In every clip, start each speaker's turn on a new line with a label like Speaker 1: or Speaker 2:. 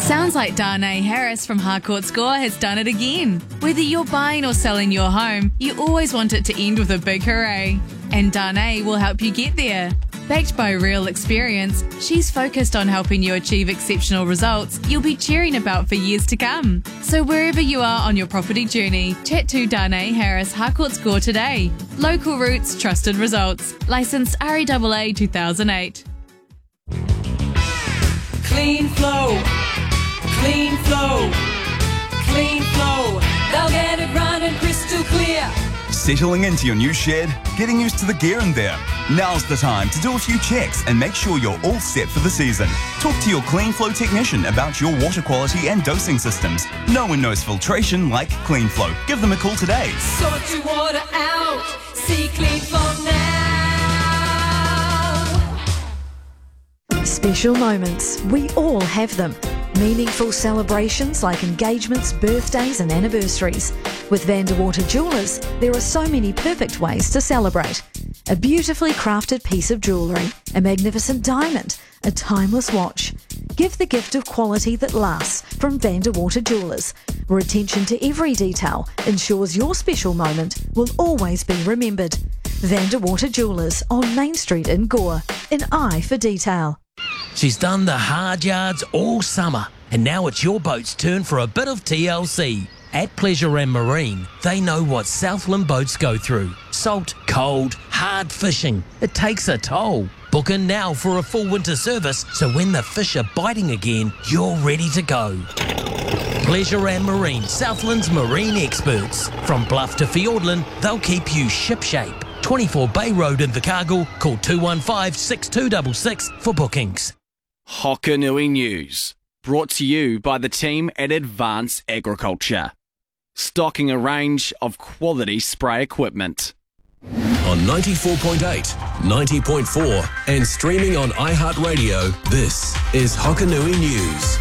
Speaker 1: Sounds like Darnay Harris from Harcourt Score has done it again. Whether you're buying or selling your home, you always want it to end with a big hooray. And Darnay will help you get there. Backed by real experience, she's focused on helping you achieve exceptional results you'll be cheering about for years to come. So wherever you are on your property journey, chat to Darnay Harris Harcourt Score today. Local roots, trusted results. Licensed REAA 2008.
Speaker 2: Clean flow, clean flow, clean flow. They'll get it running crystal clear.
Speaker 3: Settling into your new shed? Getting used to the gear in there? Now's the time to do a few checks and make sure you're all set for the season. Talk to your CleanFlow technician about your water quality and dosing systems. No one knows filtration like CleanFlow. Give them a call today.
Speaker 2: Sort your water out. See CleanFlow now.
Speaker 4: Special moments. We all have them. Meaningful celebrations like engagements, birthdays and anniversaries. With Vanderwater Jewellers, there are so many perfect ways to celebrate. A beautifully crafted piece of jewellery, a magnificent diamond, a timeless watch. Give the gift of quality that lasts from Vanderwater Jewellers, where attention to every detail ensures your special moment will always be remembered. Vanderwater Jewellers on Main Street in Gore, an eye for detail.
Speaker 5: She's done the hard yards all summer, and now it's your boat's turn for a bit of TLC. At Pleasure and Marine, they know what Southland boats go through. Salt, cold, hard fishing. It takes a toll. Book in now for a full winter service, so when the fish are biting again, you're ready to go. Pleasure and Marine, Southland's marine experts. From Bluff to Fiordland, they'll keep you shipshape. 24 Bay Road in Invercargill. Call 215 6266 for bookings.
Speaker 6: Hokanui News, brought to you by the team at Advanced Agriculture. Stocking a range of quality spray equipment.
Speaker 7: On 94.8, 90.4 and streaming on iHeartRadio, this is Hokanui News.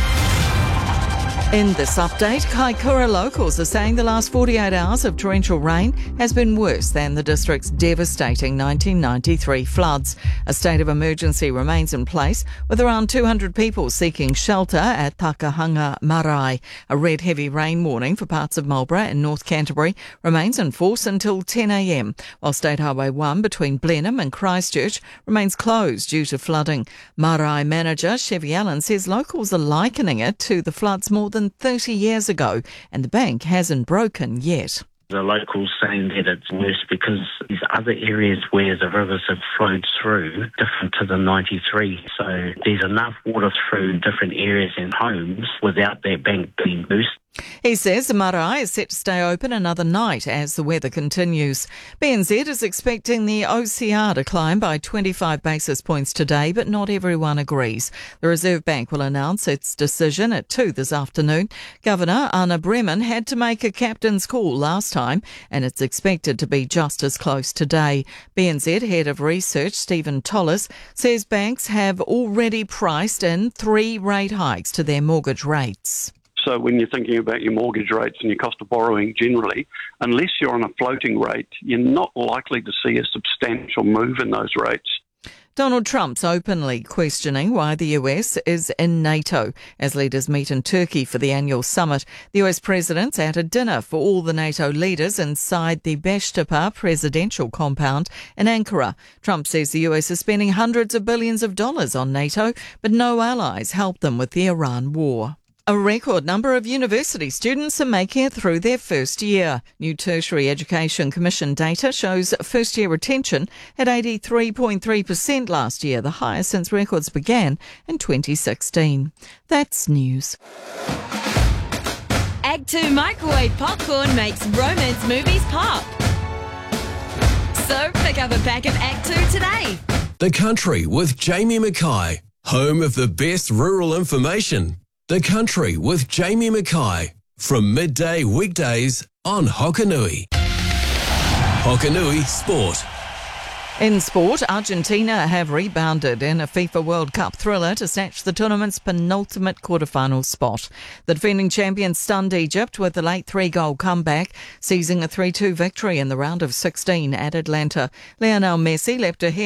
Speaker 8: In this update, Kaikoura locals are saying the last 48 hours of torrential rain has been worse than the district's devastating 1993 floods. A state of emergency remains in place, with around 200 people seeking shelter at Takahanga Marae. A red heavy rain warning for parts of Marlborough and North Canterbury remains in force until 10 a.m, while State Highway 1 between Blenheim and Christchurch remains closed due to flooding. Marae manager Chevy Allen says locals are likening it to the floods more than 30 years ago, and the bank hasn't broken yet.
Speaker 9: The locals saying that it's worse because these other areas where the rivers have flowed through different to the 93. So there's enough water through different areas and homes without that bank being boosted.
Speaker 8: He says the Marae is set to stay open another night as the weather continues. BNZ is expecting the OCR to climb by 25 basis points today, but not everyone agrees. The Reserve Bank will announce its decision at 2 this afternoon. Governor Anna Bremen had to make a captain's call last time, and it's expected to be just as close today. BNZ Head of Research Stephen Tollis says banks have already priced in 3 rate hikes to their mortgage rates.
Speaker 10: So when you're thinking about your mortgage rates and your cost of borrowing generally, unless you're on a floating rate, you're not likely to see a substantial move in those rates.
Speaker 8: Donald Trump's openly questioning why the US is in NATO as leaders meet in Turkey for the annual summit. The US president's at a dinner for all the NATO leaders inside the Beştepe presidential compound in Ankara. Trump says the US is spending hundreds of billions of dollars on NATO, but no allies help them with the Iran war. A record number of university students are making it through their first year. New Tertiary Education Commission data shows first-year retention at 83.3% last year, the highest since records began in 2016. That's news.
Speaker 11: Act 2 microwave popcorn makes romance movies pop. So pick up a pack of Act 2 today.
Speaker 7: The Country with Jamie Mackay, home of the best rural information. The Country with Jamie Mackay, from midday weekdays on Hokanui. Hokanui Sport.
Speaker 8: In sport, Argentina have rebounded in a FIFA World Cup thriller to snatch the tournament's penultimate quarterfinal spot. The defending champions stunned Egypt with a late 3-goal comeback, seizing a 3-2 victory in the round of 16 at Atlanta. Lionel Messi leapt ahead